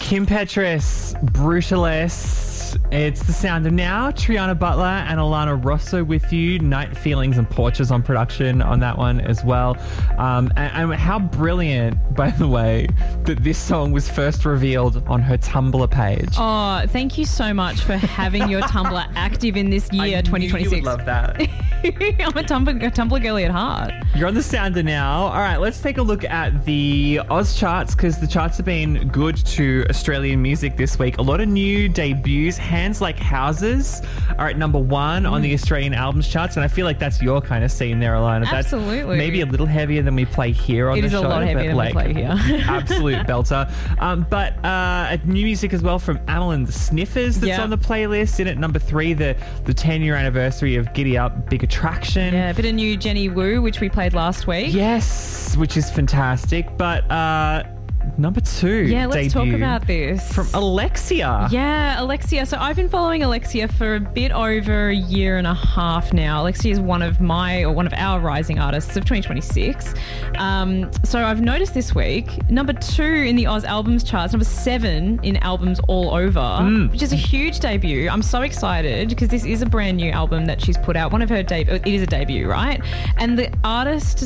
Kim Petras, Brutalist. It's The Sound of Now. Triana Butler and Alana Rosso with you. Night Feelings and Porches on production on that one as well. And how brilliant, by the way, that this song was first revealed on her Tumblr page. Oh, thank you so much for having your Tumblr active in this year, 2026. You would love that. I'm a Tumblr girly at heart. You're on The Sound of Now. All right, let's take a look at the Oz charts, because the charts have been good to Australian music this week. A lot of new debuts. Hands Like Houses are at number one on the Australian albums charts, and I feel like that's your kind of scene there, Alana. Absolutely. That's maybe a little heavier than we play here on the show. It is a lot heavier than we play here. Absolute belter. But new music as well from Amel and the Sniffers that's on the playlist. In at number 3, the 10-year anniversary of Giddy Up, Big Attraction. Yeah, a bit of new Jenny Wu, which we played last week. Yes, which is fantastic. But number 2 let's talk about this. From Alexia. Yeah, Alexia. So I've been following Alexia for a bit over a year and a half now. Alexia is one of our rising artists of 2026. So I've noticed this week, number 2 in the Oz albums charts, number 7 in albums all over, which is a huge debut. I'm so excited because this is a brand new album that she's put out. One of her it is a debut, right? And the artist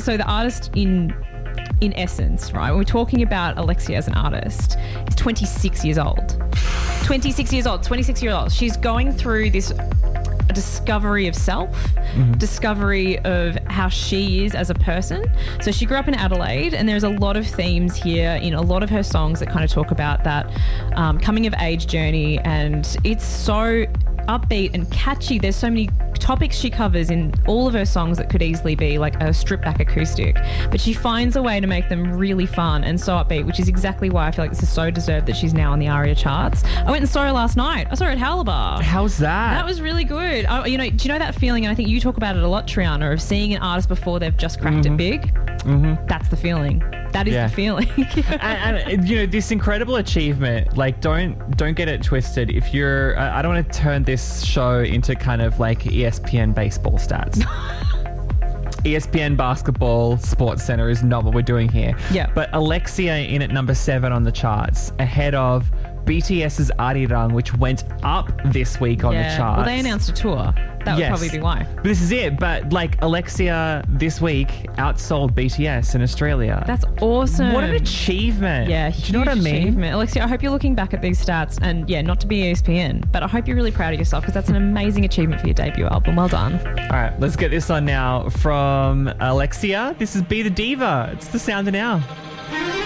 in essence, right, when we're talking about Alexia as an artist, is 26 years old. 26 years old. She's going through this discovery of self, discovery of how she is as a person. So she grew up in Adelaide, and there's a lot of themes here in a lot of her songs that kind of talk about that coming of age journey, and it's so upbeat and catchy. There's so many topics she covers in all of her songs that could easily be like a stripped back acoustic, but she finds a way to make them really fun and so upbeat, which is exactly why I feel like this is so deserved that she's now on the ARIA charts. I went and saw her last night. I saw her at Halabar. How's that? That was really good. Do you know that feeling, and I think you talk about it a lot, Triana, of seeing an artist before they've just cracked it big? That's the feeling. That is the feeling. and this incredible achievement, like don't get it twisted. If you're I don't want to turn this show into kind of like ESPN baseball stats. ESPN Basketball Sports Center is not what we're doing here. Yeah. But Alexia in at number 7 on the charts, ahead of BTS's Arirang, which went up this week on the charts. Well, they announced a tour. That would probably be why. But this is it. But like Alexia this week outsold BTS in Australia. That's awesome. What an achievement. Yeah, do you know what I mean? Achievement. Alexia, I hope you're looking back at these stats, and not to be ESPN, but I hope you're really proud of yourself, because that's an amazing achievement for your debut album. Well done. All right, let's get this on now from Alexia. This is Be the Diva. It's The Sound of Now.